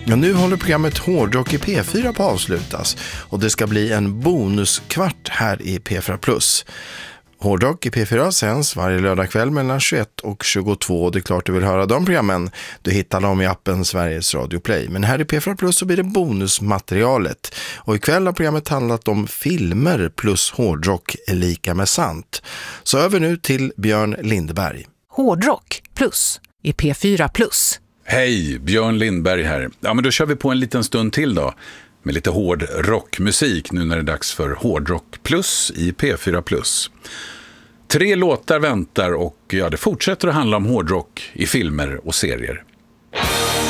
Ja, nu håller programmet Hårdrock i P4 på att avslutas och det ska bli en bonuskvart här i P4+. Hårdrock i P4 sänds varje lördagkväll mellan 21 och 22. Det är klart du vill höra de programmen. Du hittar dem i appen Sveriges Radio Play. Men här i P4+ så blir det bonusmaterialet. Och ikväll har programmet handlat om filmer plus hårdrock är lika med sant. Så över nu till Björn Lindberg. Hårdrock plus i P4+. Hej, Björn Lindberg här. Ja, men då kör vi på en liten stund till då. Med lite hård rockmusik nu när det är dags för Hårdrock plus i P4+. 3 låtar väntar och ja, det fortsätter att handla om hårdrock i filmer och serier.